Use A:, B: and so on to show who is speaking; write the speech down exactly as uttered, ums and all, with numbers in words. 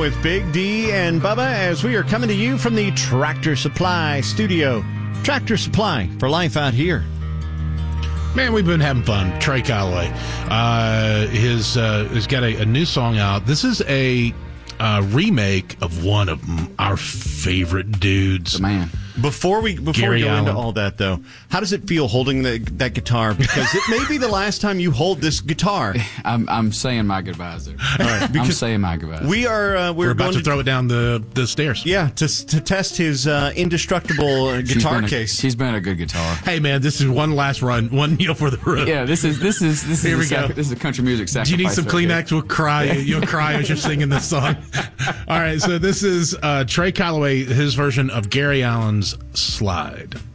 A: with Big D and Bubba as we are coming to you from the Tractor Supply studio. Tractor Supply for life out here.
B: Man, we've been having fun. Trey Calloway. Uh, his, uh, has got a, a new song out. This is a uh, remake of one of our favorite dudes.
C: The man.
A: Before we before
B: Gary
A: we go
B: Allen.
A: into all that, though, how does it feel holding the, that guitar? Because it may be the last time you hold this guitar.
C: I'm I'm saying my goodbyes there.
A: All right,
C: I'm
A: because
C: saying my goodbyes.
A: we are uh, we're,
B: We're about
A: going
B: to throw it down the, the stairs.
A: Yeah, to to test his uh, indestructible uh,
C: She's
A: guitar
C: been a-
A: case.
C: She's been a good guitar.
B: Hey, man, this is one last run, one meal for the road.
C: Yeah, this is this is this
B: Here
C: is
B: we
C: a
B: go.
C: sac- this is a country music sacrifice.
B: Do you need some
C: right here.
B: Kleenex? We'll cry. You'll cry as you're singing this song. All right, so this is uh, Trey Calloway, his version of Gary Allen's Slide.